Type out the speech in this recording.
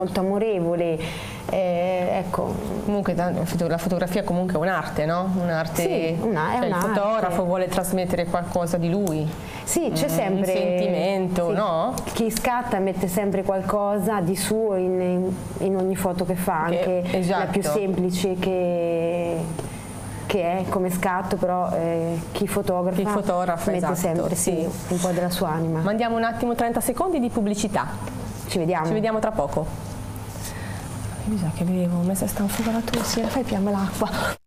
molto amorevole, ecco. Comunque la fotografia comunque è un'arte, no? Un'arte, sì, cioè il fotografo vuole trasmettere qualcosa di lui. Sì, c'è sempre un sentimento, sì, no? Chi scatta mette sempre qualcosa di suo in ogni foto che fa, anche esatto. la più semplice che è come scatto, però chi fotografa mette esatto, sempre sì, un po' della sua anima. Mandiamo un attimo 30 secondi di pubblicità. Ci vediamo. Ci vediamo tra poco. Mi sa che bevevo, mi sta un fuoco alla tosse, fai piano l'acqua.